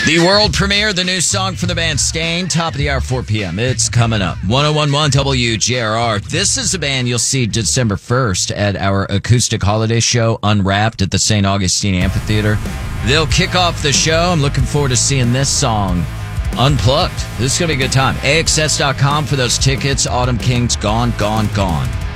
The world premiere, the new song from the band Staind, top of the hour, 4 p.m. It's coming up. 101.1 WGRR. This is a band you'll see December 1st at our acoustic holiday show, Unwrapped, at the St. Augustine Amphitheater. They'll kick off the show. I'm looking forward to seeing this song unplugged. This is going to be a good time. AXS.com for those tickets. Autumn Kings, gone, gone, gone.